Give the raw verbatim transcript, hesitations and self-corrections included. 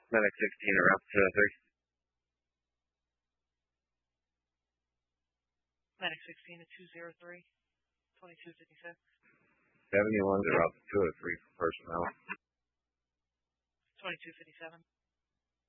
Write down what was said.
Medic sixteen, around two oh three. Medic sixteen to two oh three, twenty-two fifty-six. seventy-one, around two oh three for personnel. twenty-two fifty-seven.